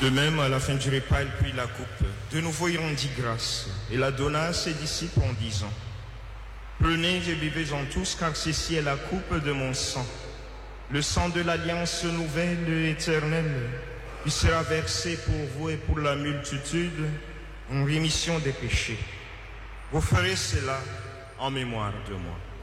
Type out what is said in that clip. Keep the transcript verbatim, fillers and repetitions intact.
De même, à la fin du repas, il prit la coupe. De nouveau, il rendit grâce et la donna à ses disciples en disant: Prenez et buvez-en tous, car ceci est la coupe de mon sang, le sang de l'alliance nouvelle et éternelle, qui sera versé pour vous et pour la multitude en rémission des péchés. Vous ferez cela en mémoire de moi.